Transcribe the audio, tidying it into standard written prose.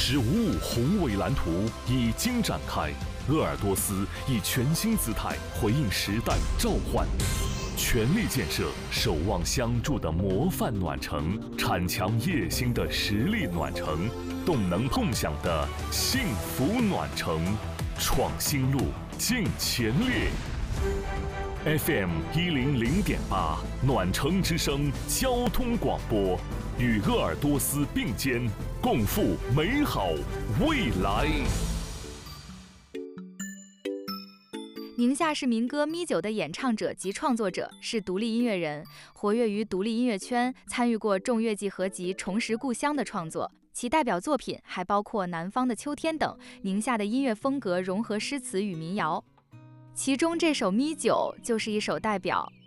“十五五”宏伟蓝图已经展开，鄂尔多斯以全新姿态回应时代召唤，全力建设守望相助的模范暖城，铲强业兴的实力暖城，动能共享的幸福暖城，创新路，进前列。FM 100.8暖城之声交通广播，与鄂尔多斯并肩，共赴美好未来。 宁夏是民歌《咪酒》的演唱者及创作者，是独立音乐人，活跃于独立音乐圈，参与过众乐季合集《重拾故乡》的创作。其代表作品还包括《南方的秋天》等。宁夏的音乐风格融合诗词与民谣，其中这首《咪酒》就是一首代表。